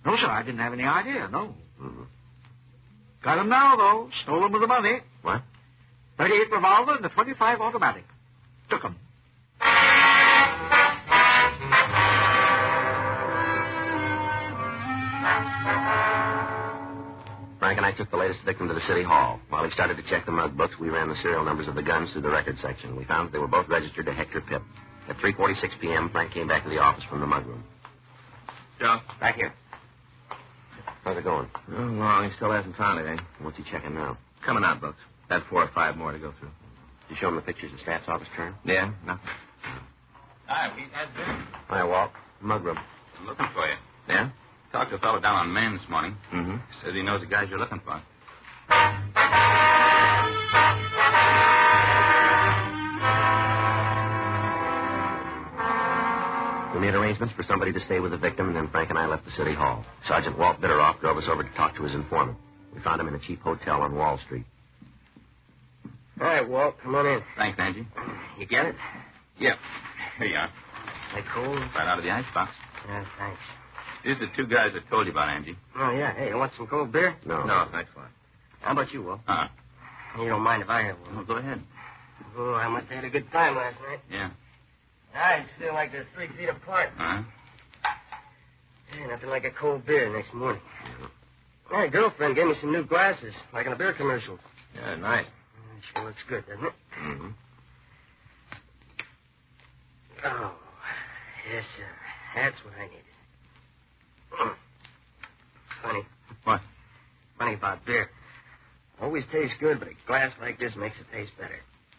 No, sir, I didn't have any idea, no. Mm-hmm. Got him now, though. Stole him with the money. What? 38 revolver and the 25 automatic. Took him. Frank and I took the latest victim to the city hall. While he started to check the mug books, we ran the serial numbers of the guns through the record section. We found that they were both registered to Hector Pip. At 3:46 p.m., Frank came back to the office from the mug room. Joe? Back here. How's it going? Oh, well, he still hasn't found anything. What's he checking now? Coming out books. Got 4 or 5 more to go through. You show him the pictures the stats office turned? Yeah? Nothing. Hi, Pete. How's it? Hi, Walt. Mug room. I'm looking for you. Yeah? Talked to a fellow down on Main this morning. Mm-hmm. Says he knows the guys you're looking for. We made arrangements for somebody to stay with the victim, and then Frank and I left the city hall. Sergeant Walt Bitteroff drove us over to talk to his informant. We found him in a cheap hotel on Wall Street. All right, Walt, come on in. Thanks, Angie. You get it? Yeah. Here you are. They cold? Right out of the icebox. Yeah, thanks. These are the 2 guys I told you about, Angie. Oh, yeah. Hey, you want some cold beer? No. No, thanks, Walt. How about you, Walt? Uh-huh. You don't mind if I have one? Well, go ahead. Oh, I must have had a good time last night. Yeah. I feel like they're 3 feet apart. Uh-huh. Yeah, nothing like a cold beer next morning. My girlfriend gave me some new glasses, like in the beer commercials. Yeah, nice. It sure looks good, doesn't it? Mm-hmm. Oh, yes, sir. That's what I needed. Funny. What? Funny about beer. Always tastes good, but a glass like this makes it taste better.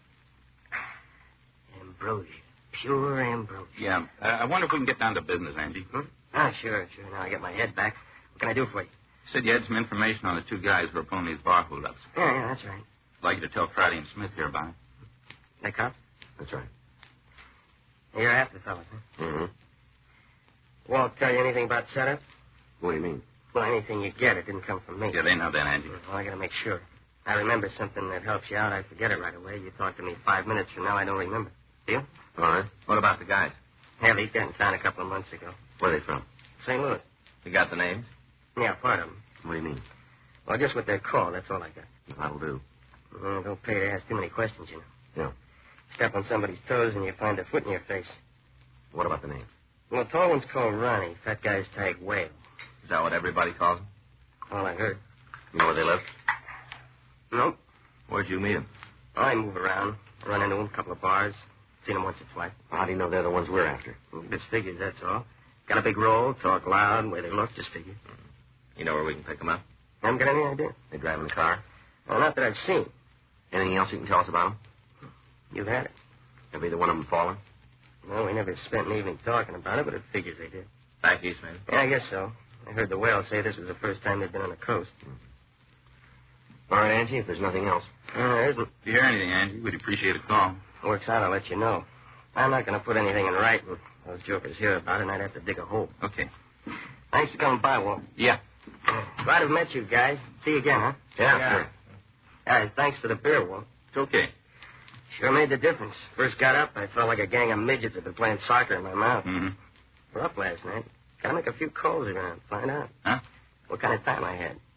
Ambrosia. Pure ambrosia. Yeah. I wonder if we can get down to business, Angie. Sure. Now I get my head back. What can I do for you? Said you had some information on the 2 guys who were pulling these bar hold-ups. Yeah, that's right. I'd like you to tell Friday and Smith here about it. They cops? That's right. You're after fellas, huh? Mm-hmm. Won't tell you anything about setup? What do you mean? Well, anything you get, it didn't come from me. Yeah, they know that, Angie. Well, I gotta make sure. I remember something that helps you out. I forget it right away. You talk to me 5 minutes from now, I don't remember. Do you? All right. What about the guys? Hell, he got in town a couple of months ago. Where are they from? St. Louis. You got the names? Yeah, part of them. What do you mean? Well, just what they're called, that's all I got. That'll do. Don't pay to ask too many questions, you know. Yeah. Step on somebody's toes and you find a foot in your face. What about the name? Well, tall one's called Ronnie. Fat guy's tagged Whale. Is that what everybody calls them? All I heard. You know where they live? Nope. Where'd you meet them? I move around. Run into them, a couple of bars. Seen them once or twice. How do you know they're the ones we're after? Just figures, that's all. Got a big roll, talk loud, way they look, just figure. You know where we can pick them up? Haven't got any idea. They drive in a car? Well, not that I've seen. Anything else you can tell us about them? You've had it. Have either one of them fallen? Well, we never spent an evening talking about it, but it figures they did. Back east, maybe? Yeah, I guess so. I heard the Whale say this was the first time they'd been on the coast. All right, Angie, if there's nothing else. There isn't. If you hear anything, Angie, we'd appreciate a call. Works out, I'll let you know. I'm not going to put anything in writing. Those jokers hear about it, and I'd have to dig a hole. Okay. Thanks for coming by, Walt. Yeah. Glad to have met you guys. See you again, huh? Yeah, sure. All right, thanks for the beer, Walt. It's okay. Sure made the difference. First got up, I felt like a gang of midgets had been playing soccer in my mouth. Mm-hmm. We're up last night. Gotta make a few calls around, find out. Huh? What kind of time I had.